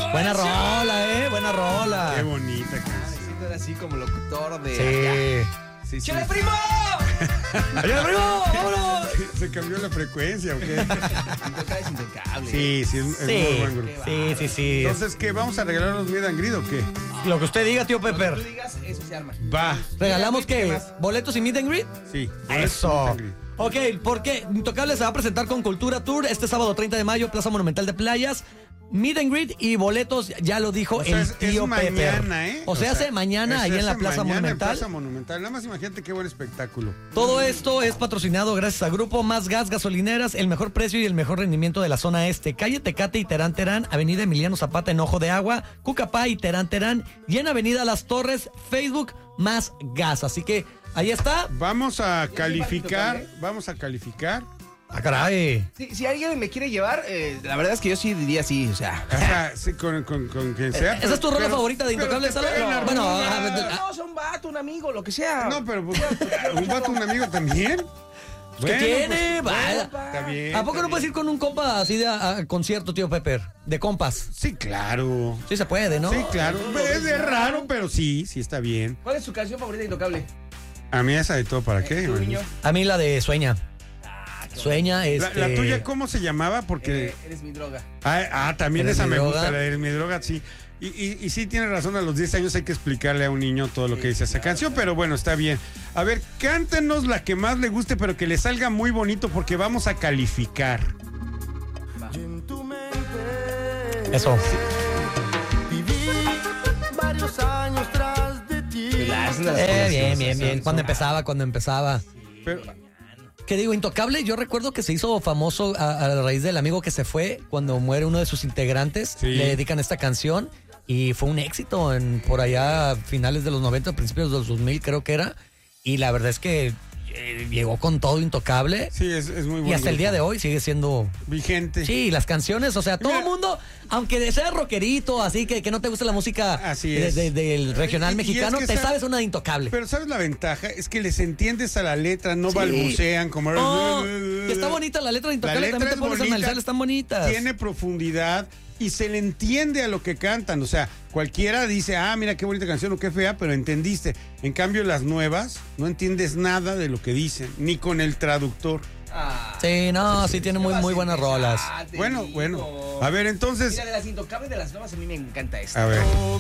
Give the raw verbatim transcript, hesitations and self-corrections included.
Buena rola, eh, buena rola. Qué bonita. Necesito así como locutor de... Sí. Sí, sí. ¡Chale, primo! ¡Chale, primo! ¡Vámonos! ¿Se cambió la frecuencia o qué? Intocable es intocable. Sí, sí, es, es Sí, muy buen grupo. sí, sí, sí. Entonces, ¿qué? ¿Vamos a regalar los Meet and Greet o qué? Lo que usted diga, tío Lo que Pepper. tú digas, eso se arma. Va. ¿Regalamos ¿Qué qué? más? ¿Boletos y meet and greet? Sí. Eso. Meet and Greet. Ok, porque Intocable se va a presentar con Cultura Tour este sábado treinta de mayo, Plaza Monumental de Playas. Meet and greet y boletos, ya lo dijo O sea, el es, tío es Pepper. mañana, ¿eh? O sea, hace mañana se ahí en la hace Plaza mañana Monumental. En Plaza Monumental. Nada más imagínate qué buen espectáculo. Todo esto es patrocinado gracias a Grupo Más Gas Gasolineras, el mejor precio y el mejor rendimiento de la zona este. Calle Tecate y Terán Terán, Avenida Emiliano Zapata en Ojo de Agua, Cucapá y Terán Terán, y en Avenida Las Torres, Facebook Más Gas. Así que ahí está. Vamos a calificar, Intocable? vamos a calificar. ¡Ah, caray! Sí, si alguien me quiere llevar, eh, la verdad es que yo sí diría sí, o sea. O sea, sí, con, con, con quien sea. ¿Esa es tu rola favorita de Intocable, pero te Sala? peguen, Bueno, Arturo. a ver, No, sea un vato, un amigo, lo que sea. No, pero pues, un vato, un amigo también. ¿Qué tiene? pues, Va. está bien. ¿A poco está no puedes bien. ir con un compa así de a, a concierto, tío Pepper? De compas. Sí, claro. Sí se puede, ¿no? Sí, claro. Es de raro, pero sí, sí está bien. ¿Cuál es su canción favorita de Intocable? A mí esa de todo, ¿para qué? ¿Tu niño? A mí la de Sueña. Sueña, La, este... la tuya, ¿cómo se llamaba? Porque... Eh, eres mi droga. Ah, ah, también ¿Eres esa mi me droga? gusta, la de mi droga, sí. Y, y, y sí tiene razón, a los diez años hay que explicarle a un niño todo lo que dice esa canción, pero bueno, está bien. A ver, cántenos la que más le guste, pero que le salga muy bonito porque vamos a calificar. Eso. Varios años tras de ti. La- es una de las Eh, cosas bien, que bien, son- bien. Cuando son- empezaba, cuando empezaba. Pero, ¿Qué digo? Intocable, yo recuerdo que se hizo famoso a, a raíz del amigo que se fue cuando muere uno de sus integrantes. Sí. Le dedican esta canción y fue un éxito en por allá a finales de los noventa, principios de los dos mil creo que era. Y la verdad es que eh, llegó con todo Intocable. sí, es, es muy bueno. Y hasta el día de hoy sigue siendo... Vigente. Sí, las canciones, o sea, todo el Mira. mundo, aunque sea rockerito, así que, que no te gusta la música Así de- es. de- del regional Y- y es mexicano, que te sa- sabes una de Intocable. Pero ¿sabes la ventaja? Es que les entiendes a la letra, no Sí. balbucean como... Oh, y está bonita la letra de Intocable, La letra también te es pones a bonita, analizar, están bonitas. Tiene profundidad y se le entiende a lo que cantan. O sea, cualquiera dice, ah, mira qué bonita canción o qué fea, pero entendiste. En cambio, las nuevas, no entiendes nada de lo que dicen, ni con el traductor. Ah, Sí, no, sí tiene muy, muy buenas rolas. Ah, te Bueno, digo. bueno. A ver, entonces... Mira, de las Intocables de las nuevas a mí me encanta esta. A ver.